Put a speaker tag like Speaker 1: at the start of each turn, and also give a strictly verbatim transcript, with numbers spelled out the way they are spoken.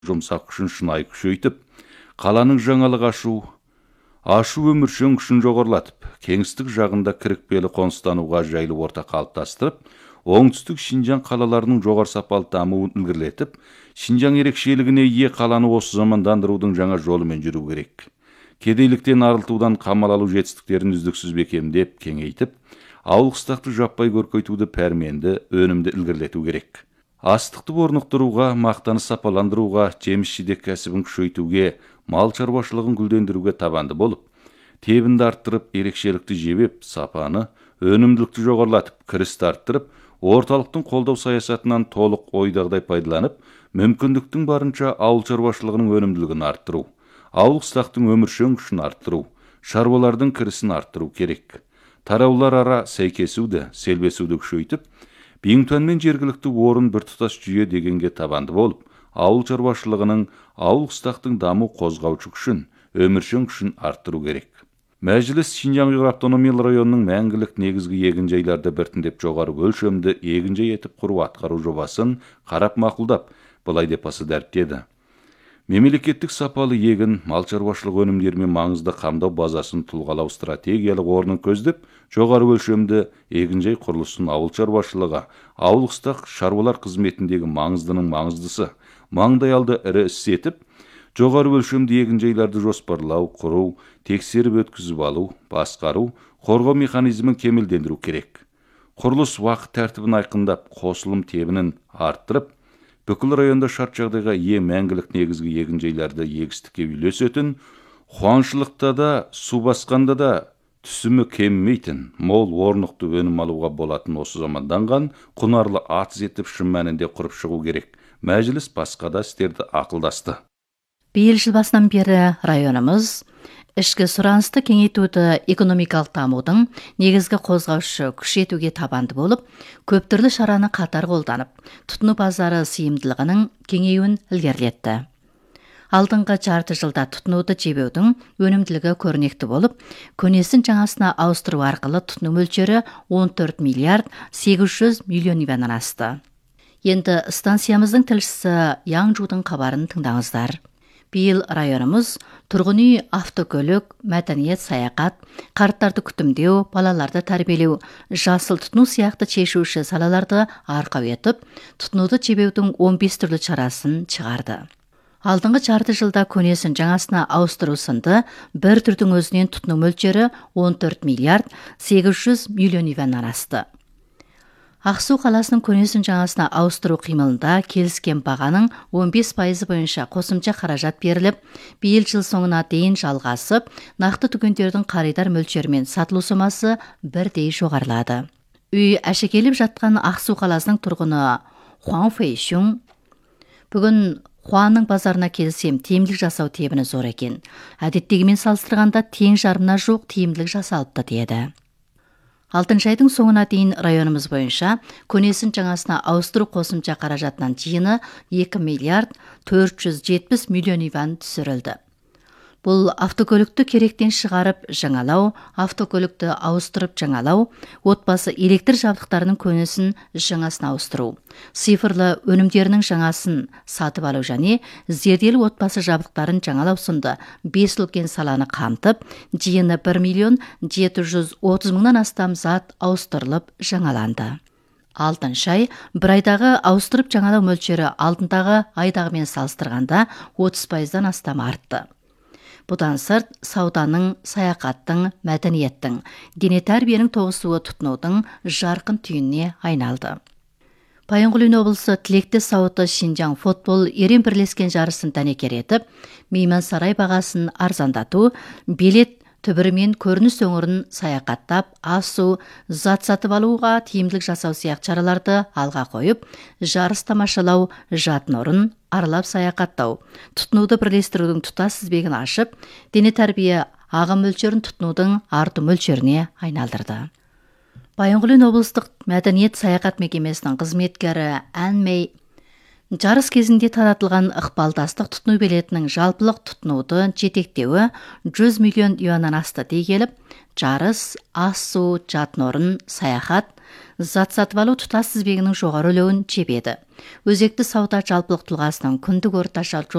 Speaker 1: жұмсақ күшін шынайы күшейтіп, қаланың жаңалық ашу, ашу өміршең күшін жоғарылатып, кеңістік жағында кірікпелі қоныстануға жайлы орта қалыптастырып, оңтүстік Шинжаң қалаларының жоғары сапалы дамуын ілгерілетіп, Шинжаң ерекшелігіне ие қаланы осы замандандырудың жаңа жолымен жүру керек. Кедейліктен арылтудан қамал алу жетістіктерін үздіксіз бекемдеп, кеңейтіп, ауыл қыстақты жаппай көркейтуді пәрменді, өнімді ілгерілету керек. Астықты орнықтыруға, мақтаны сапаландыруға, жеміс-жидек кәсібін күшейтуге, мал шаруашылығын гүлдендіруге табанды болып, тебінді арттырып, ерекшелікті жебеп, сапаны, өнімділікті жоғарылатып, кірісті арттырып, орталықтың қолдау саясатынан толық ойдағыдай пайдаланып, мүмкіндіктің барынша ауыл шаруашылығының өнімділігін арттыру, ауыл қыстақтың өміршең күшін арттыру, шаруалардың кірісін арттыру керек. Тараулар ара сәйкесуді, селбесуді күшейтіп, Биңтуан мен жергілікті орын біртұтас жүйе дегенге табанды болып, ауыл шаруашылығының, ауыл қыстақтың даму қозғаушы күшін, өміршең күшін арттыру керек. Мәжіліс Шинжаң Ұйғыр автономиялы районының мәңгілік негізгі егінжайларды біртіндеп жоғары өлшемді егінжай етіп құру атқару жобасын қарап мақұлдап, былай деп аса дәріптеді. Мемлекеттік сапалы егін, мал шаруашылығы өнімдерімен маңызды қамдау базасын тұлғалау стратегиялық орнын көздеп, жоғары өлшемді егінжай құрылысын ауыл шаруашылығы, ауыл қыстақ шаруалар қызметіндегі маңыздының маңыздысы, маңдайалды ірі іс етіп, жоғары өлшемді егінжайларды жоспарлау, құру, тексеріп өткізіп алу, басқару, қорғау механизмін кемелдендіру керек. Құрылыс уақыт тәртібін айқындап, қосылым тебінін арттырып, бүкіл районда шарт жағдайға ие мәңгілік негізгі егінжайларды егістікке үйлесетін, қуаңшылықта да, су басқанда да түсімі кеммейтін, мол орнықты өнім алуға болатын осы заманданған құнарлы атыз етіп шын мәнінде құрып шығу керек. Мәжіліс басқа да істерді ақылдасты.
Speaker 2: Биыл жыл басынан бері районымыз ішкі сұранысты кеңейтуді экономикалық дамудың негізгі қозғаушы күш етуге табанды болып, көп түрлі шараны қатар қолданып, тұтыну базары сыйымдылығының кеңеюін ілгерілетті. Алдыңғы жарты жылда тұтынуды жебеудің өнімділігі көрнекті болып, көнесін жаңасына ауыстыру арқылы тұтыну мөлшері он төрт миллиард сегіз жүз миллион юаннан асты. Енді станциямыздың тілшісі Яңжудың хабарын тыңдаңыздар. Биыл районымыз тұрғын үй, автокөлік, мәдениет, саяхат, қарттарды күтімдеу, балаларды тәрбиелеу, жасыл тұтыну сияқты шешуші салаларды арқау етіп, тұтынуды жебеудің он бес түрлі шарасын шығарды. Алдыңғы жарты жылда көнесін жаңасына ауыстыру сынды бір түрдің өзінен тұтыну мөлшері он төрт миллиард сегіз жүз миллион юаннан асты. Ақсу қаласының көнесін жаңасына ауыстыру қимылында келіскен бағаның он бес пайызы бойынша қосымша қаражат беріліп, биыл жыл соңына дейін жалғасып, нақты түгендердің қаридар мөлшерімен сатылу сомасы бірдей жоғарылады. Үй әшекеліп жатқан Ақсу қаласының тұрғыны Хуан Фэйшун бүгін Хуанның базарына келсем, тиімділік жасау тебіні зор екен. Әдеттегімен салыстырғанда тең жарымына жуық тиімділік жасалыпты деді. Алтыншы айдың соңына дейін районымыз бойынша көнесін жаңасына ауыстыру қосымша қаражатынан жиыны екі миллиард төрт жүз жетпіс миллион юан түсірілді. Бұл автокөлікті керектен шығарып жаңалау, автокөлікті ауыстырып жаңалау, отбасы электр жабдықтарының көнесін жаңасына ауыстыру, цифрлы өнімдерінің жаңасын сатып алу және зерделі отбасы жабдықтарын жаңалау сынды бес үлкен саланы қамтып, жиыны бір миллион жеті жүз отыз мыңнан астам зат ауыстырылып жаңаланды. Алтыншы ай бір айдағы ауыстырып жаңалау мөлшері алдындағы айдағымен салыстырғанда отыз пайыздан астам артты. Бұдан сырт, сауданың, саяхаттың, мәдениеттің, дене тәрбиенің тоғысуы тұтынудың жарқын түйініне айналды. Байынғұлын облысы Тілекті сауыты Шинжаң футбол ерен бірлескен жарысын дәнекер етіп, Мейман сарай бағасын арзандату, билет түбірімен көрініс өңірін саяхаттап, асу, зат сатып алуға тиімділік жасау сияқты шараларды алға қойып, жарыс тамашалау, жатын орын, аралап саяхаттау, тұтынуды бірлестірудің тұтас тізбегін ашып, дене тәрбие ағым мөлшерін тұтынудың арту мөлшеріне айналдырды. Байынғұлын облыстық мәдениет саяхат мекемесінің қызметкері Ән Мэй жарыс кезінде таратылған ықпалдастық тұтыну билетінің жалпылық тұтынуды жетектеуі жүз миллион юаннан асты дей келіп, жарыс, ас-су, жатын орын, саяхат, зат сатып алу тұтас тізбегінің жоғары үлеуін жебеді. Өзекті сауда жалпылық тұлғасының күндік орташа